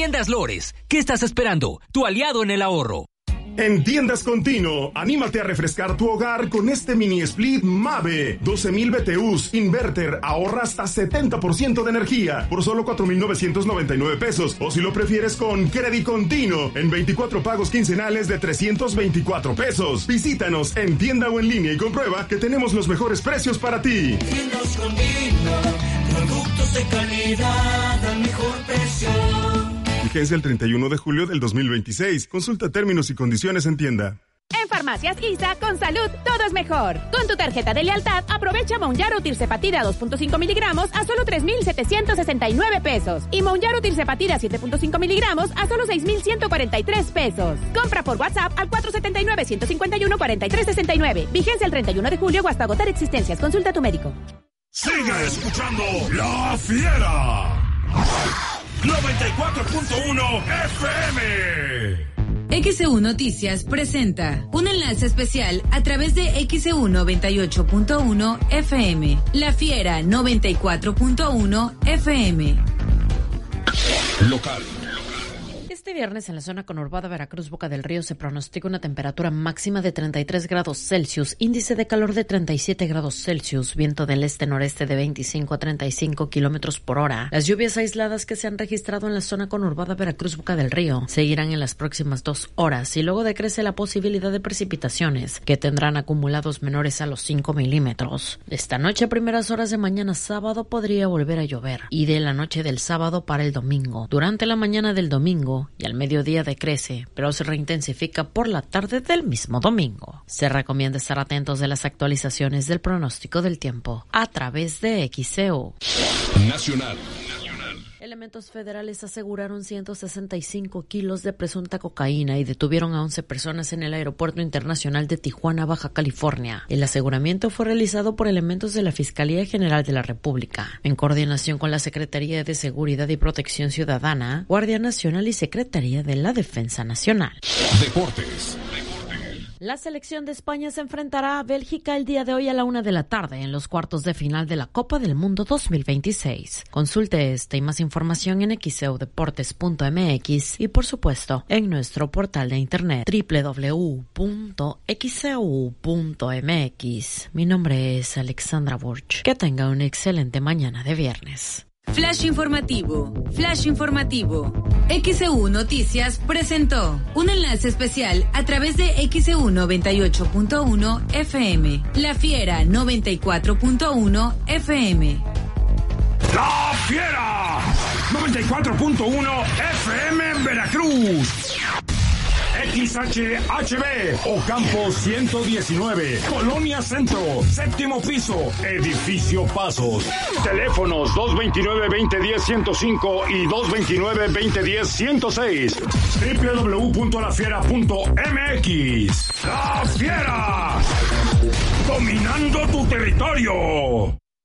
Tiendas Lores. ¿Qué estás esperando? Tu aliado en el ahorro. En Tiendas Continuo, anímate a refrescar tu hogar con este mini split Mave. 12,000 BTUs, inverter, ahorra hasta 70% de energía por solo 4,999 pesos. O si lo prefieres con Credit Continuo, en 24 pagos quincenales de 324 pesos. Visítanos en tienda o en línea y comprueba que tenemos los mejores precios para ti. Tiendas Continuo, productos de calidad al mejor precio. Vigencia el 31 de julio del 2026. Consulta términos y condiciones en tienda. En Farmacias ISA, con salud, todo es mejor. Con tu tarjeta de lealtad, aprovecha Mounjaro Tirzepatide a 2.5 miligramos a solo 3,769 pesos. Y Mounjaro Tirzepatide a 7.5 miligramos a solo 6,143 pesos. Compra por WhatsApp al 479-151-4369. Vigencia el 31 de julio o hasta agotar existencias. Consulta a tu médico. Sigue escuchando La Fiera. 94.1 FM. XEU Noticias presenta un enlace especial a través de XEU 98.1 FM. La Fiera 94.1 FM. Local. Este viernes en la zona conurbada Veracruz, Boca del Río, se pronostica una temperatura máxima de 33 grados Celsius, índice de calor de 37 grados Celsius, viento del este-noreste de 25 a 35 kilómetros por hora. Las lluvias aisladas que se han registrado en la zona conurbada Veracruz, Boca del Río, seguirán en las próximas 2 horas y luego decrece la posibilidad de precipitaciones, que tendrán acumulados menores a los 5 milímetros. Esta noche, a primeras horas de mañana sábado, podría volver a llover, y de la noche del sábado para el domingo. Durante la mañana del domingo y al mediodía decrece, pero se reintensifica por la tarde del mismo domingo. Se recomienda estar atentos de las actualizaciones del pronóstico del tiempo a través de XEU. Nacional. Elementos federales aseguraron 165 kilos de presunta cocaína y detuvieron a 11 personas en el Aeropuerto Internacional de Tijuana, Baja California. El aseguramiento fue realizado por elementos de la Fiscalía General de la República, en coordinación con la Secretaría de Seguridad y Protección Ciudadana, Guardia Nacional y Secretaría de la Defensa Nacional. Deportes. La selección de España se enfrentará a Bélgica el día de hoy a la 1 de la tarde en los cuartos de final de la Copa del Mundo 2026. Consulte esta y más información en xeudeportes.mx y, por supuesto, en nuestro portal de internet www.xeu.mx. Mi nombre es Alexandra Burch. Que tenga una excelente mañana de viernes. Flash informativo. XEU Noticias presentó un enlace especial a través de XEU 98.1 FM. La Fiera 94.1 FM. La Fiera 94.1 FM en Veracruz. XHHB, Ocampo 119, Colonia Centro, séptimo piso, Edificio Pasos. Teléfonos 229-2010-105 y 229-2010-106. www.lafiera.mx. La Fiera, dominando tu territorio.